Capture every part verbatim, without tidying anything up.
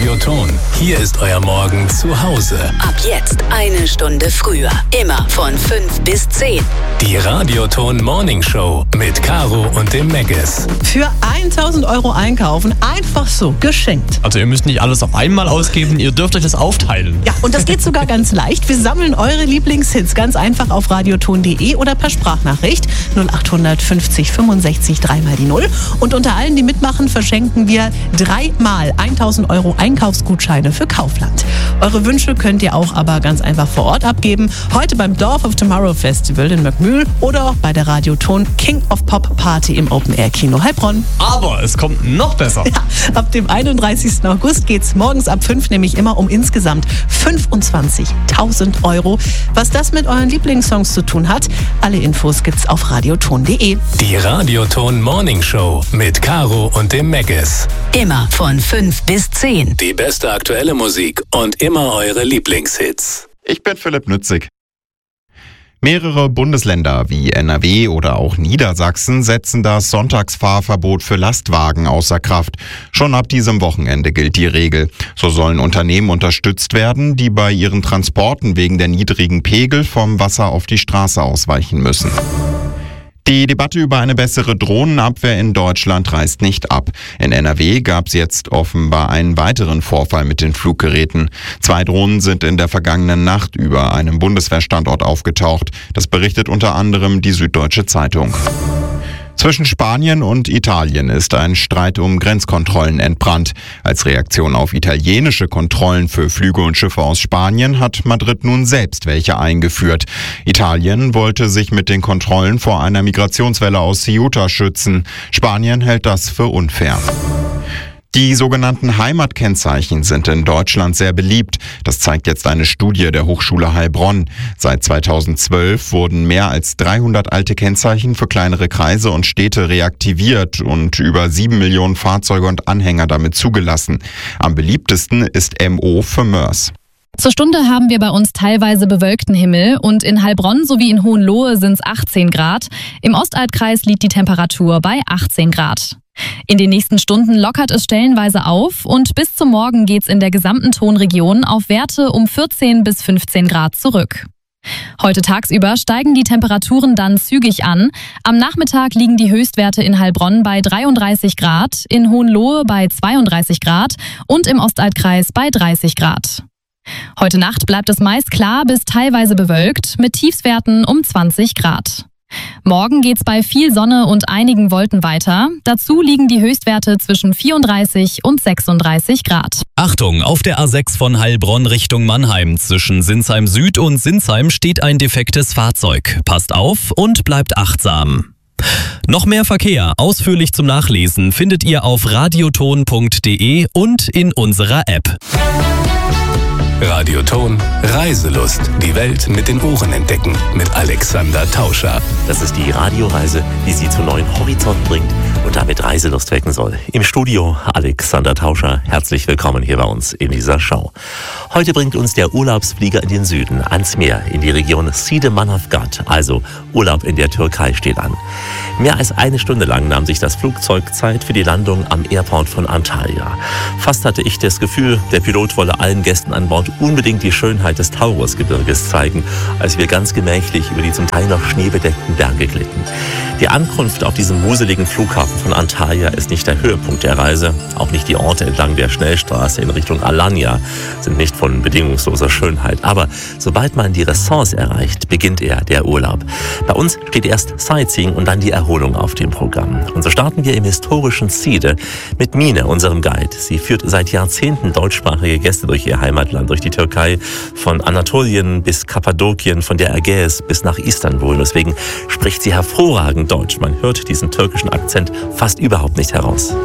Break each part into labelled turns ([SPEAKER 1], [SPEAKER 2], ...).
[SPEAKER 1] Radioton. Hier ist euer Morgen zu Hause.
[SPEAKER 2] Ab jetzt eine Stunde früher. Immer von fünf bis zehn.
[SPEAKER 1] Die Radioton Morning Show mit Caro und dem Megas.
[SPEAKER 3] Für tausend Euro einkaufen, einfach so, geschenkt.
[SPEAKER 4] Also ihr müsst nicht alles auf einmal ausgeben, ihr dürft euch das aufteilen.
[SPEAKER 3] Ja, und das geht sogar ganz leicht. Wir sammeln eure Lieblingshits ganz einfach auf radioton punkt de oder per Sprachnachricht null acht fünfzig fünfundsechzig dreimal die null. Und unter allen, die mitmachen, verschenken wir dreimal tausend Euro Einkaufsgutscheine für Kaufland. Eure Wünsche könnt ihr auch aber ganz einfach vor Ort abgeben. Heute beim Dorf of Tomorrow Festival in Möckmühl oder auch bei der Radioton King of Pop Party im Open Air Kino Heilbronn.
[SPEAKER 4] Aber es kommt noch besser.
[SPEAKER 3] Ja, ab dem einunddreißigsten August geht es morgens ab fünf nämlich immer um insgesamt fünfundzwanzigtausend Euro. Was das mit euren Lieblingssongs zu tun hat, alle Infos gibt's auf radioton punkt de.
[SPEAKER 1] Die Radioton Morning Show mit Caro und dem Megas.
[SPEAKER 2] Immer von fünf bis zehn.
[SPEAKER 1] Die beste aktuelle Musik und immer eure Lieblingshits.
[SPEAKER 5] Ich bin Philipp Nützig. Mehrere Bundesländer wie N R W oder auch Niedersachsen setzen das Sonntagsfahrverbot für Lastwagen außer Kraft. Schon ab diesem Wochenende gilt die Regel. So sollen Unternehmen unterstützt werden, die bei ihren Transporten wegen der niedrigen Pegel vom Wasser auf die Straße ausweichen müssen. Die Debatte über eine bessere Drohnenabwehr in Deutschland reißt nicht ab. In N R W gab es jetzt offenbar einen weiteren Vorfall mit den Fluggeräten. Zwei Drohnen sind in der vergangenen Nacht über einem Bundeswehrstandort aufgetaucht. Das berichtet unter anderem die Süddeutsche Zeitung. Zwischen Spanien und Italien ist ein Streit um Grenzkontrollen entbrannt. Als Reaktion auf italienische Kontrollen für Flüge und Schiffe aus Spanien hat Madrid nun selbst welche eingeführt. Italien wollte sich mit den Kontrollen vor einer Migrationswelle aus Ceuta schützen. Spanien hält das für unfair. Die sogenannten Heimatkennzeichen sind in Deutschland sehr beliebt. Das zeigt jetzt eine Studie der Hochschule Heilbronn. Seit zweitausendzwölf wurden mehr als dreihundert alte Kennzeichen für kleinere Kreise und Städte reaktiviert und über sieben Millionen Fahrzeuge und Anhänger damit zugelassen. Am beliebtesten ist M O für Mörs.
[SPEAKER 6] Zur Stunde haben wir bei uns teilweise bewölkten Himmel und in Heilbronn sowie in Hohenlohe sind es achtzehn Grad. Im Ostaltkreis liegt die Temperatur bei achtzehn Grad. In den nächsten Stunden lockert es stellenweise auf und bis zum Morgen geht's in der gesamten Tonregion auf Werte um vierzehn bis fünfzehn Grad zurück. Heute tagsüber steigen die Temperaturen dann zügig an. Am Nachmittag liegen die Höchstwerte in Heilbronn bei dreiunddreißig Grad, in Hohenlohe bei zweiunddreißig Grad und im Ostaltkreis bei dreißig Grad. Heute Nacht bleibt es meist klar bis teilweise bewölkt mit Tiefstwerten um zwanzig Grad. Morgen geht's bei viel Sonne und einigen Wolken weiter. Dazu liegen die Höchstwerte zwischen vierunddreißig und sechsunddreißig Grad.
[SPEAKER 7] Achtung, auf der A sechs von Heilbronn Richtung Mannheim zwischen Sinsheim Süd und Sinsheim steht ein defektes Fahrzeug. Passt auf und bleibt achtsam. Noch mehr Verkehr, ausführlich zum Nachlesen, findet ihr auf radioton punkt de und in unserer App.
[SPEAKER 1] Radioton Reiselust. Die Welt mit den Ohren entdecken. Mit Alexander Tauscher.
[SPEAKER 8] Das ist die Radioreise, die Sie zu neuen Horizonten bringt und damit Reiselust wecken soll. Im Studio Alexander Tauscher. Herzlich willkommen hier bei uns in dieser Show. Heute bringt uns der Urlaubsflieger in den Süden, ans Meer, in die Region Side Manavgat. Also Urlaub in der Türkei steht an. Mehr als eine Stunde lang nahm sich das Flugzeug Zeit für die Landung am Airport von Antalya. Fast hatte ich das Gefühl, der Pilot wolle allen Gästen an Bord unbedingt die Schönheit des Taurusgebirges zeigen, als wir ganz gemächlich über die zum Teil noch schneebedeckten Berge glitten. Die Ankunft auf diesem wuseligen Flughafen von Antalya ist nicht der Höhepunkt der Reise. Auch nicht die Orte entlang der Schnellstraße in Richtung Alanya sind nicht von bedingungsloser Schönheit. Aber sobald man die Ressorts erreicht, beginnt er, der Urlaub. Bei uns steht erst Sightseeing und dann die Erholung auf dem Programm. Und so starten wir im historischen Side mit Mine, unserem Guide. Sie führt seit Jahrzehnten deutschsprachige Gäste durch ihr Heimatland, durch die Türkei, von Anatolien bis Kappadokien, von der Ägäis bis nach Istanbul. Deswegen spricht sie hervorragend Deutsch. Man hört diesen türkischen Akzent fast überhaupt nicht heraus.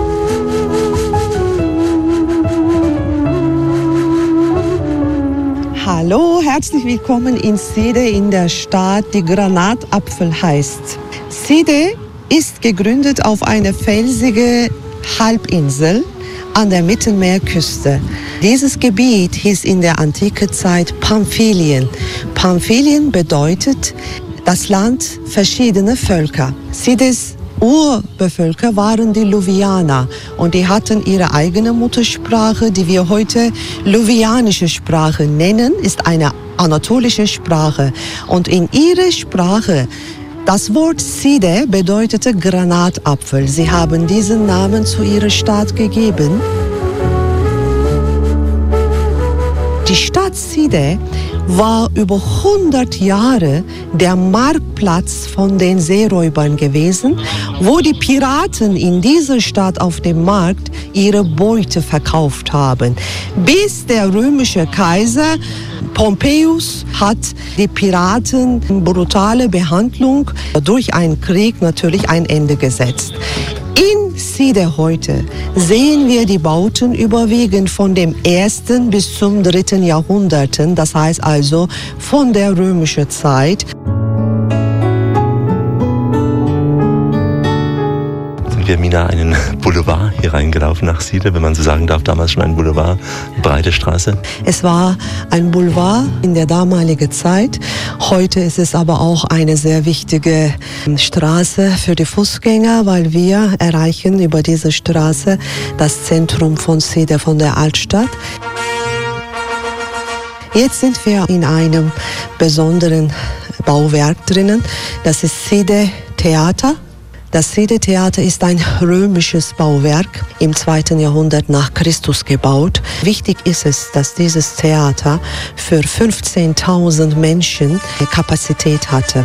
[SPEAKER 9] Hallo, herzlich willkommen in Side, in der Stadt, die Granatapfel heißt. Side ist gegründet auf einer felsigen Halbinsel an der Mittelmeerküste. Dieses Gebiet hieß in der antiken Zeit Pamphylien. Pamphylien bedeutet das Land verschiedener Völker. Sides Urbevölker waren die Louvianer und die hatten ihre eigene Muttersprache, die wir heute Louvianische Sprache nennen, ist eine anatolische Sprache. Und in ihrer Sprache, das Wort Side bedeutete Granatapfel. Sie haben diesen Namen zu ihrer Stadt gegeben. Die Stadt Side war über hundert Jahre der Marktplatz von den Seeräubern gewesen, wo die Piraten in dieser Stadt auf dem Markt ihre Beute verkauft haben. Bis der römische Kaiser Pompeius hat die Piraten brutale Behandlung durch einen Krieg natürlich ein Ende gesetzt. In Side heute sehen wir die Bauten überwiegend von dem ersten bis zum dritten Jahrhunderten, das heißt also von der römischen Zeit.
[SPEAKER 8] Sind wir, Mina, einen Boulevard hier reingelaufen nach Side, wenn man so sagen darf, damals schon ein Boulevard, eine breite Straße?
[SPEAKER 9] Es war ein Boulevard in der damaligen Zeit. Heute ist es aber auch eine sehr wichtige Straße für die Fußgänger, weil wir erreichen über diese Straße das Zentrum von Side, von der Altstadt. Jetzt sind wir in einem besonderen Bauwerk drinnen. Das ist Side Theater. Das Side-Theater ist ein römisches Bauwerk im zweiten Jahrhundert nach Christus gebaut. Wichtig ist es, dass dieses Theater für fünfzehntausend Menschen Kapazität hatte.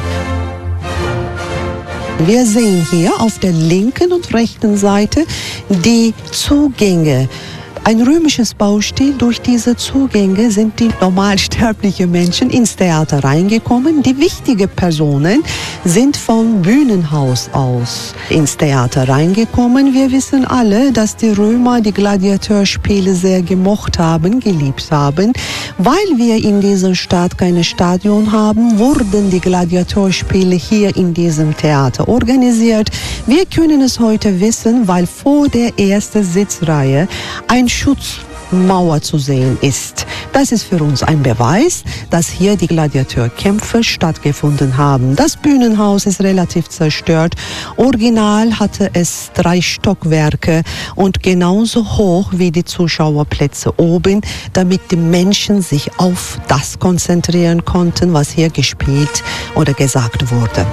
[SPEAKER 9] Wir sehen hier auf der linken und rechten Seite die Zugänge. Ein römisches Baustil. Durch diese Zugänge sind die normalsterblichen Menschen ins Theater reingekommen. Die wichtigen Personen sind vom Bühnenhaus aus ins Theater reingekommen. Wir wissen alle, dass die Römer die Gladiatorspiele sehr gemocht haben, geliebt haben. Weil wir in dieser Stadt kein Stadion haben, wurden die Gladiatorspiele hier in diesem Theater organisiert. Wir können es heute wissen, weil vor der ersten Sitzreihe ein Schutzmauer zu sehen ist. Das ist für uns ein Beweis, dass hier die Gladiatorkämpfe stattgefunden haben. Das Bühnenhaus ist relativ zerstört. Original hatte es drei Stockwerke und genauso hoch wie die Zuschauerplätze oben, damit die Menschen sich auf das konzentrieren konnten, was hier gespielt oder gesagt wurde.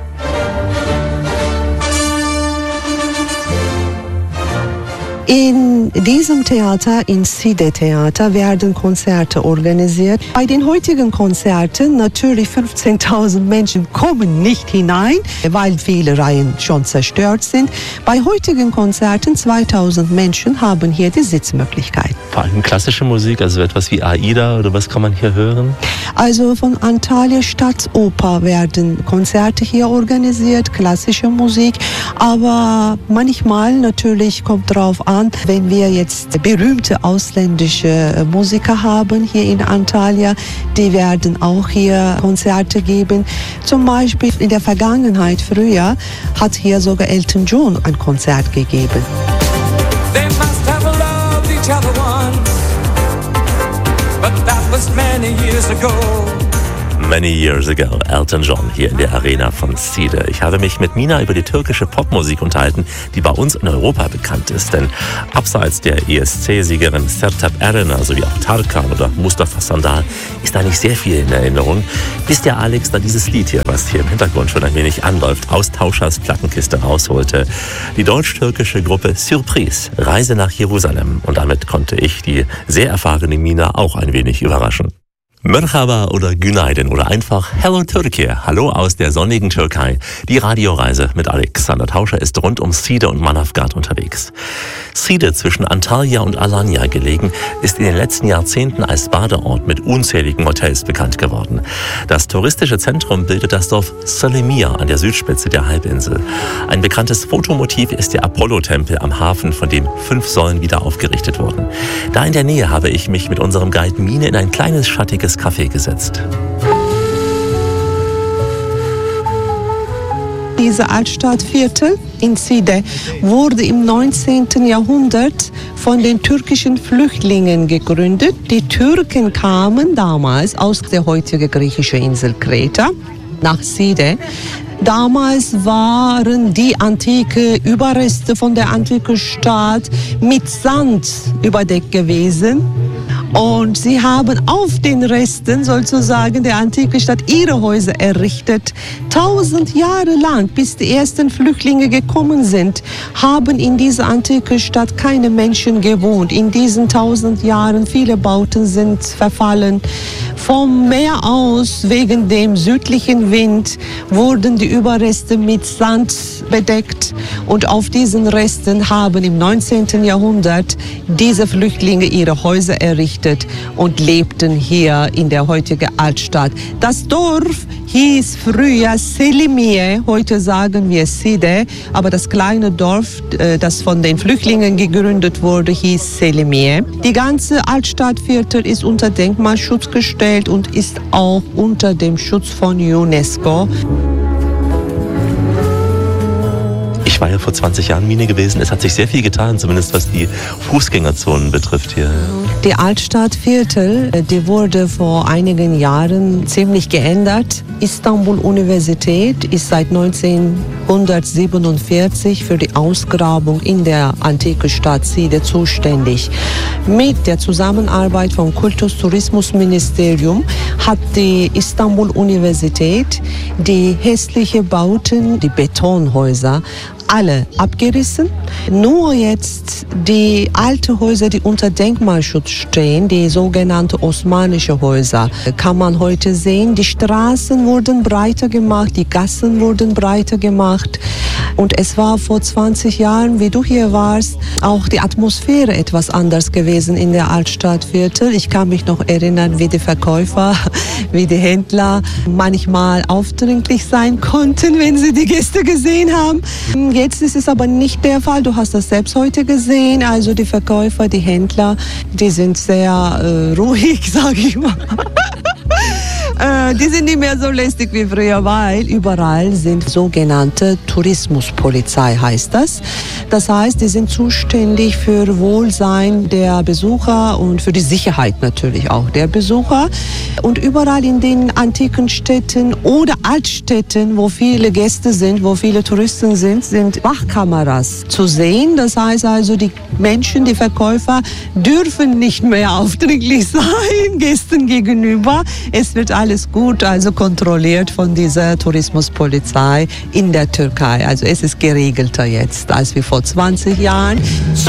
[SPEAKER 9] In diesem Theater, im Side-Theater, werden Konzerte organisiert. Bei den heutigen Konzerten natürlich fünfzehntausend Menschen kommen nicht hinein, weil viele Reihen schon zerstört sind. Bei heutigen Konzerten zweitausend Menschen haben hier die Sitzmöglichkeit.
[SPEAKER 8] Vor allem klassische Musik, also etwas wie Aida oder was kann man hier hören?
[SPEAKER 9] Also von Antalya Staatsoper werden Konzerte hier organisiert, klassische Musik, aber manchmal natürlich kommt drauf an, wenn wir jetzt berühmte ausländische Musiker haben hier in Antalya, die werden auch hier Konzerte geben. Zum Beispiel in der Vergangenheit, früher, hat hier sogar Elton John ein Konzert gegeben. They must have loved each other once, but that was many years ago.
[SPEAKER 8] Many years ago, Elton John hier in der Arena von Side. Ich habe mich mit Mina über die türkische Popmusik unterhalten, die bei uns in Europa bekannt ist. Denn abseits der E S C-Siegerin Sertab Erener sowie auch Tarkan oder Mustafa Sandal ist da nicht sehr viel in Erinnerung, bis der Alex da dieses Lied hier, was hier im Hintergrund schon ein wenig anläuft, aus Tauschers Plattenkiste rausholte. Die deutsch-türkische Gruppe Surprise, Reise nach Jerusalem. Und damit konnte ich die sehr erfahrene Mina auch ein wenig überraschen. Merhaba oder Günaydin oder einfach Hello Türkiye, hallo aus der sonnigen Türkei. Die Radioreise mit Alexander Tauscher ist rund um Side und Manavgat unterwegs. Side, zwischen Antalya und Alanya gelegen, ist in den letzten Jahrzehnten als Badeort mit unzähligen Hotels bekannt geworden. Das touristische Zentrum bildet das Dorf Salimia an der Südspitze der Halbinsel. Ein bekanntes Fotomotiv ist der Apollo-Tempel am Hafen, von dem fünf Säulen wieder aufgerichtet wurden. Da in der Nähe habe ich mich mit unserem Guide Mine in ein kleines, schattiges Café gesetzt.
[SPEAKER 9] Diese Altstadtviertel in Side wurde im neunzehnten Jahrhundert von den türkischen Flüchtlingen gegründet. Die Türken kamen damals aus der heutigen griechischen Insel Kreta nach Side. Damals waren die antike Überreste von der antiken Stadt mit Sand überdeckt gewesen. Und sie haben auf den Resten sozusagen der antiken Stadt ihre Häuser errichtet. Tausend Jahre lang, bis die ersten Flüchtlinge gekommen sind, haben in dieser antiken Stadt keine Menschen gewohnt. In diesen tausend Jahren, viele Bauten sind verfallen. Vom Meer aus, wegen dem südlichen Wind, wurden die Überreste mit Sand bedeckt. Und auf diesen Resten haben im neunzehnten Jahrhundert diese Flüchtlinge ihre Häuser errichtet und lebten hier in der heutigen Altstadt. Das Dorf hieß früher Selimiye, heute sagen wir Side, aber das kleine Dorf, das von den Flüchtlingen gegründet wurde, hieß Selimiye. Die ganze Altstadtviertel ist unter Denkmalschutz gestellt und ist auch unter dem Schutz von UNESCO.
[SPEAKER 8] Ich war ja vor zwanzig Jahren Mine gewesen. Es hat sich sehr viel getan, zumindest was die Fußgängerzonen betrifft hier.
[SPEAKER 9] Die Altstadtviertel, die wurde vor einigen Jahren ziemlich geändert. Istanbul-Universität ist seit neunzehnhundertsiebenundvierzig für die Ausgrabung in der antiken Stadt Side zuständig. Mit der Zusammenarbeit vom Kultus-Tourismus-Ministerium hat die Istanbul-Universität die hässlichen Bauten, die Betonhäuser, alle abgerissen. Nur jetzt die alten Häuser, die unter Denkmalschutz stehen, die sogenannten osmanischen Häuser, kann man heute sehen. Die Straßen wurden breiter gemacht, die Gassen wurden breiter gemacht. Und es war vor zwanzig Jahren, wie du hier warst, auch die Atmosphäre etwas anders gewesen in der Altstadtviertel. Ich kann mich noch erinnern, wie die Verkäufer, wie die Händler manchmal aufdringlich sein konnten, wenn sie die Gäste gesehen haben. Jetzt ist es aber nicht der Fall. Du hast das selbst heute gesehen. Also die Verkäufer, die Händler, die sind sehr äh, ruhig, sage ich mal. Die sind nicht mehr so lästig wie früher, weil überall sind sogenannte Tourismuspolizei, heißt das. Das heißt, die sind zuständig für Wohlsein der Besucher und für die Sicherheit natürlich auch der Besucher. Und überall in den antiken Städten oder Altstädten, wo viele Gäste sind, wo viele Touristen sind, sind Wachkameras zu sehen. Das heißt also, die Menschen, die Verkäufer dürfen nicht mehr aufdringlich sein Gästen gegenüber. Es wird alles gut, also kontrolliert von dieser Tourismuspolizei in der Türkei. Also es ist geregelter jetzt als wie vor zwanzig Jahren.